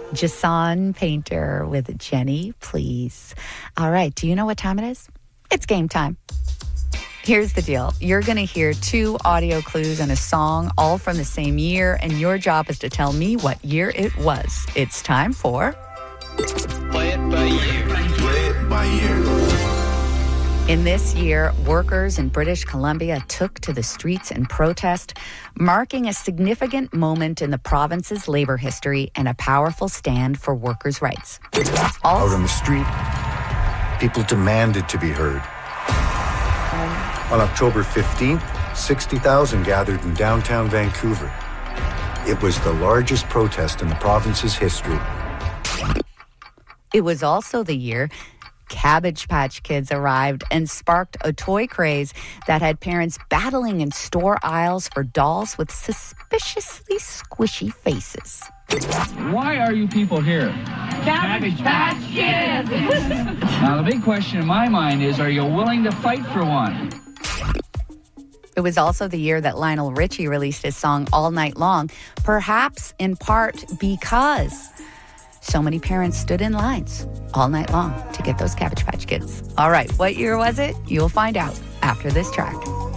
Jason Painter with Jenny, Please. All right, do you know what time it is? It's game time. Here's the deal. You're going to hear 2 audio clues and a song, all from the same year, and your job is to tell me what year it was. It's time for... Play it by ear. Play it by ear. In this year, workers in British Columbia took to the streets in protest, marking a significant moment in the province's labor history and a powerful stand for workers' rights. Out on the street, people demanded to be heard. On October 15th, 60,000 gathered in downtown Vancouver. It was the largest protest in the province's history. It was also the year Cabbage Patch Kids arrived and sparked a toy craze that had parents battling in store aisles for dolls with suspiciously squishy faces. Why are you people here? Cabbage Patch Kids! Now, the big question in my mind is, are you willing to fight for one? It was also the year that Lionel Richie released his song All Night Long, perhaps in part because so many parents stood in lines all night long to get those Cabbage Patch Kids. All right, what year was it? You'll find out after this track.